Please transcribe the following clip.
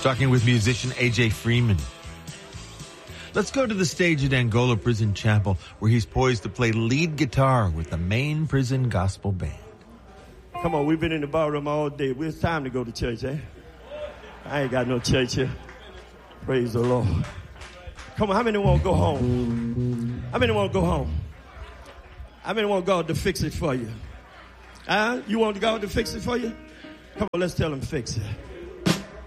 Talking with musician A.J. Freeman. Let's go to the stage at Angola Prison Chapel, where he's poised to play lead guitar with the main prison gospel band. Come on, we've been in the ballroom all day. It's time to go to church, eh? I ain't got no church here. Praise the Lord. Come on, how many want to go home? How many want to go home? How many want God to fix it for you? You want God to fix it for you? Come on, let's tell him fix it.